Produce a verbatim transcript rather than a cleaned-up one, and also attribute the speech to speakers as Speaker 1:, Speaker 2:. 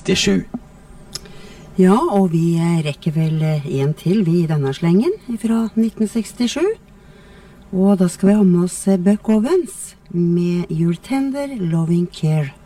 Speaker 1: sekstisju.
Speaker 2: Ja, og vi rekker vel en til vi i denne slengen fra nitten sekstisju. Og da skal vi ha med oss Buck Owens med Your Tender Loving Care.